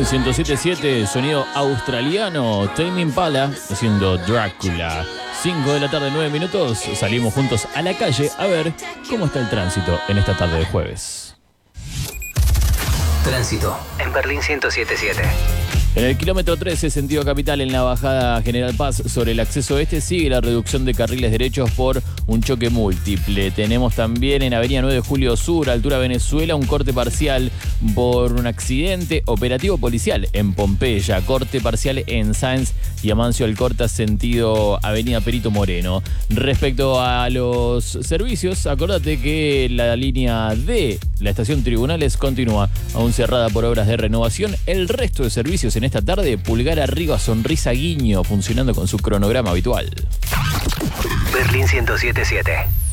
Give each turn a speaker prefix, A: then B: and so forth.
A: 107.7, sonido australiano, Tame Impala haciendo Drácula. 5 de la tarde, 9 minutos, salimos juntos a la calle a ver cómo está el tránsito en esta tarde de jueves.
B: Tránsito en Berlín 107.7.
A: En el kilómetro 13, sentido capital, en la bajada General Paz sobre el acceso este, sigue la reducción de carriles derechos por un choque múltiple. Tenemos también en avenida 9 de Julio Sur, altura Venezuela, un corte parcial por un accidente operativo policial en Pompeya. Corte parcial en Sáenz y Amancio Alcorta, sentido avenida Perito Moreno. Respecto a los servicios, acordate que la línea D, la estación Tribunales, continúa aún cerrada por obras de renovación. El resto de servicios en esta tarde, pulgar arriba, sonrisa guiño, funcionando con su cronograma habitual.
B: Berlín 107.7.